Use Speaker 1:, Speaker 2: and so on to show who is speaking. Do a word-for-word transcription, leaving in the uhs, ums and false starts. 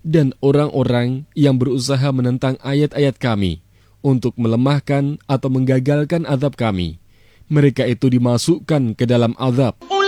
Speaker 1: dan orang-orang yang berusaha menentang ayat-ayat kami untuk melemahkan atau menggagalkan azab kami. Mereka itu dimasukkan ke dalam azab.